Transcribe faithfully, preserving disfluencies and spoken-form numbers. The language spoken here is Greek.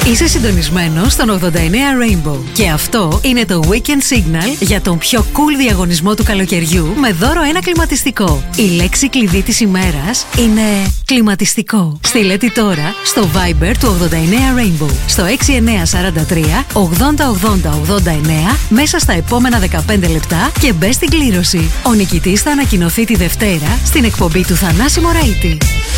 Είσαι συντονισμένος στον ογδόντα εννέα Rainbow. Και αυτό είναι το Weekend Signal για τον πιο cool διαγωνισμό του καλοκαιριού με δώρο ένα κλιματιστικό. Η λέξη κλειδί της ημέρας είναι κλιματιστικό. Στείλε τη τώρα στο Viber του ογδόντα εννέα Rainbow στο έξι εννέα τέσσερα τρία ογδόντα ογδόντα ογδόντα εννέα μέσα στα επόμενα δεκαπέντε λεπτά και μπες στην κλήρωση. Ο νικητής θα ανακοινωθεί τη Δευτέρα στην εκπομπή του Θανάση Μωραΐτη.